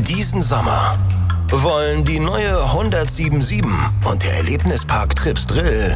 Diesen Sommer wollen die neue 107.7 und der Erlebnispark Trips Drill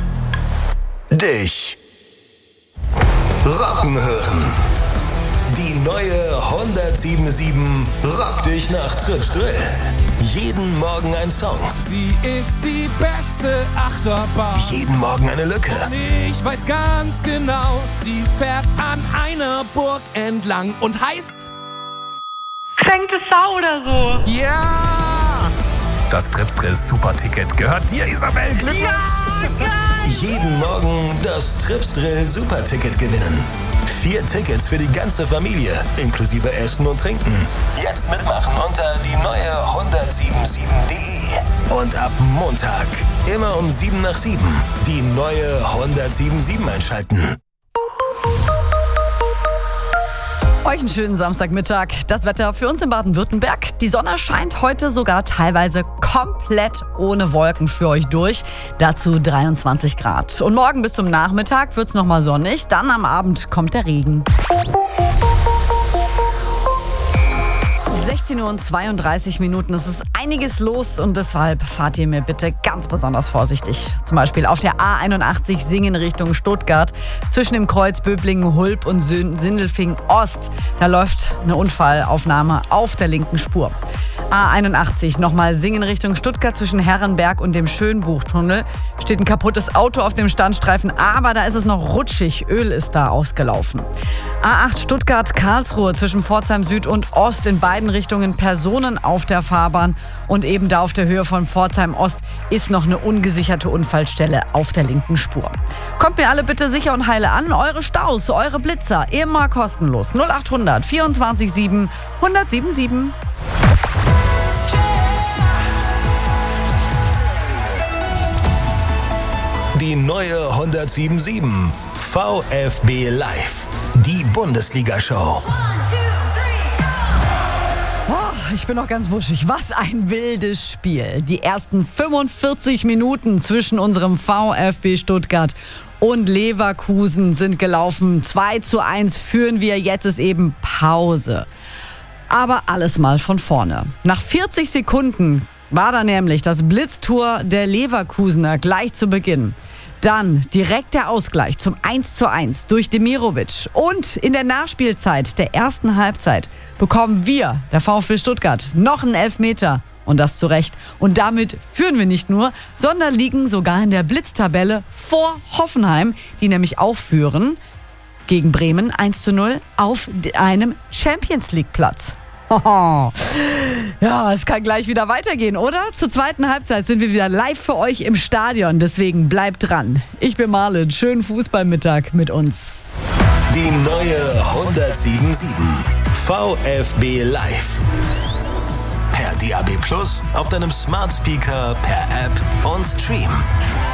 dich rocken hören. Die neue 107.7 rockt dich nach Trips Drill. Jeden Morgen ein Song. Sie ist die beste Achterbahn. Jeden Morgen eine Lücke. Und ich weiß ganz genau, sie fährt an einer Burg entlang und heißt Geschenkte Sau oder so. Ja! Das Trips Drill Superticket gehört dir, Isabel. Glückwunsch! Ja, geil. Jeden Morgen das Trips Drill Superticket gewinnen. 4 Tickets für die ganze Familie, inklusive Essen und Trinken. Jetzt mitmachen unter die neue 1077.de. Und ab Montag, immer um 7 nach 7, die neue 107.7 einschalten. Euch einen schönen Samstagmittag. Das Wetter für uns in Baden-Württemberg. Die Sonne scheint heute sogar teilweise komplett ohne Wolken für euch durch. Dazu 23 Grad. Und morgen bis zum Nachmittag wird es nochmal sonnig. Dann am Abend kommt der Regen. 16:32 Uhr. Es ist einiges los und deshalb fahrt ihr mir bitte ganz besonders vorsichtig. Zum Beispiel auf der A81 Singen Richtung Stuttgart zwischen dem Kreuz Böblingen, Hulb und Sindelfingen Ost. Da läuft eine Unfallaufnahme auf der linken Spur. A81 nochmal Singen Richtung Stuttgart zwischen Herrenberg und dem Schönbuchtunnel. Steht ein kaputtes Auto auf dem Standstreifen, aber da ist es noch rutschig. Öl ist da ausgelaufen. A8 Stuttgart-Karlsruhe zwischen Pforzheim Süd und Ost in beiden Richtungen Personen auf der Fahrbahn. Und eben da auf der Höhe von Pforzheim Ost ist noch eine ungesicherte Unfallstelle auf der linken Spur. Kommt mir alle bitte sicher und heile an. Eure Staus, eure Blitzer, immer kostenlos. 0800 24 7 1077. Die neue 107.7 VfB Live. Die Bundesliga-Show. Oh, ich bin noch ganz wuschig. Was ein wildes Spiel. Die ersten 45 Minuten zwischen unserem VfB Stuttgart und Leverkusen sind gelaufen. 2:1 führen wir. Jetzt ist eben Pause. Aber alles mal von vorne. Nach 40 Sekunden war da nämlich das Blitztor der Leverkusener gleich zu Beginn. Dann direkt der Ausgleich zum 1:1 durch Demirovic. Und in der Nachspielzeit der ersten Halbzeit bekommen wir, der VfB Stuttgart, noch einen Elfmeter. Und das zu Recht. Und damit führen wir nicht nur, sondern liegen sogar in der Blitztabelle vor Hoffenheim, die nämlich auch führen gegen Bremen 1:0 auf einem Champions-League-Platz. Ja, es kann gleich wieder weitergehen, oder? Zur zweiten Halbzeit sind wir wieder live für euch im Stadion. Deswegen bleibt dran. Ich bin Marlin. Schönen Fußballmittag mit uns. Die neue 107.7 VfB Live. Per DAB+, auf deinem Smart Speaker, per App und Stream.